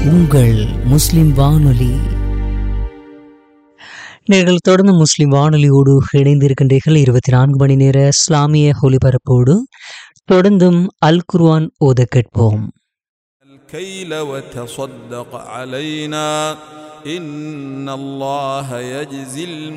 உங்கள் முஸ்லிம் வானொலி. நீங்கள் தொடர்ந்து முஸ்லிம் வானொலியோடு இணைந்திருக்கின்றீர்கள். 24 மணி நேர இஸ்லாமிய ஒலிபரப்போடு தொடர்ந்தும் அல் குர்ஆன் ஓத கேட்போம். الكيل وتصدق علينا إن الله يجزي